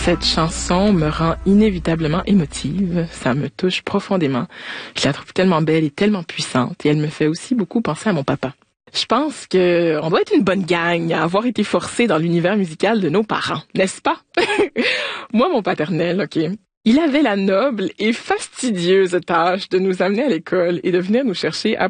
Cette chanson me rend inévitablement émotive. Ça me touche profondément. Je la trouve tellement belle et tellement puissante. Et elle me fait aussi beaucoup penser à mon papa. Je pense que on doit être une bonne gang à avoir été forcés dans l'univers musical de nos parents, n'est-ce pas? Moi, mon paternel, OK. Il avait la noble et fastidieuse tâche de nous amener à l'école et de venir nous chercher à